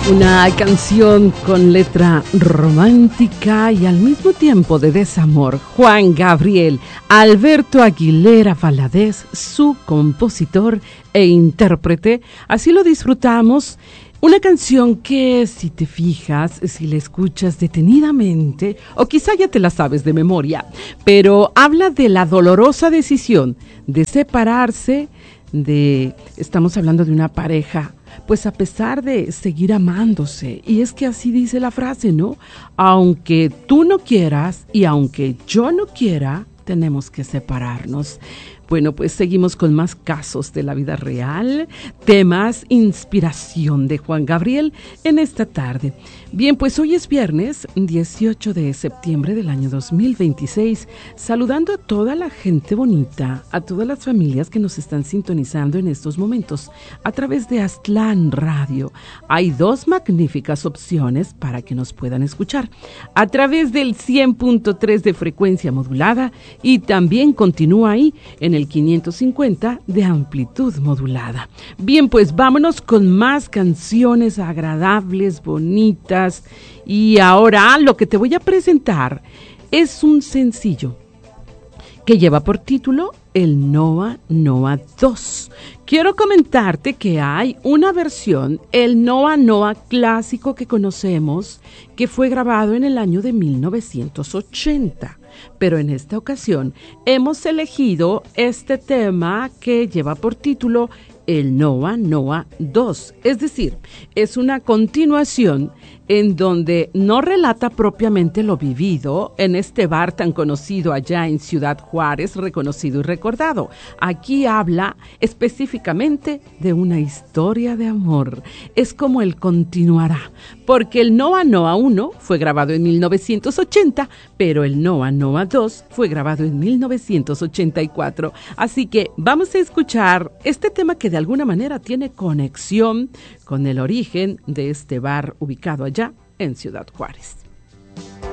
Una canción con letra romántica y al mismo tiempo de desamor. Juan Gabriel, Alberto Aguilera Valadez, su compositor e intérprete. Así lo disfrutamos. Una canción que, si te fijas, si la escuchas detenidamente, o quizá ya te la sabes de memoria, pero habla de la dolorosa decisión de separarse estamos hablando de una pareja, pues a pesar de seguir amándose, y es que así dice la frase, ¿no? Aunque tú no quieras y aunque yo no quiera, tenemos que separarnos. Bueno, pues seguimos con más casos de la vida real, temas, inspiración de Juan Gabriel en esta tarde. Bien, pues hoy es viernes 18 de septiembre del año 2026, saludando a toda la gente bonita, a todas las familias que nos están sintonizando en estos momentos a través de Aztlán Radio. Hay dos magníficas opciones para que nos puedan escuchar, a través del 100.3 de frecuencia modulada y también continúa ahí en el 550 de amplitud modulada. Bien, pues vámonos con más canciones agradables, bonitas. Y ahora lo que te voy a presentar es un sencillo que lleva por título El Noa Noa 2. Quiero comentarte que hay una versión, el Noa Noa clásico que conocemos, que fue grabado en el año de 1980. Pero en esta ocasión hemos elegido este tema que lleva por título El Noa Noa 2. Es decir, es una continuación en donde no relata propiamente lo vivido en este bar tan conocido allá en Ciudad Juárez, reconocido y recordado. Aquí habla específicamente de una historia de amor. Es como el continuará, porque el Noa Noa 1 fue grabado en 1980, pero el Noa Noa 2 fue grabado en 1984. Así que vamos a escuchar este tema que de alguna manera tiene conexión con el origen de este bar ubicado allá en Ciudad Juárez.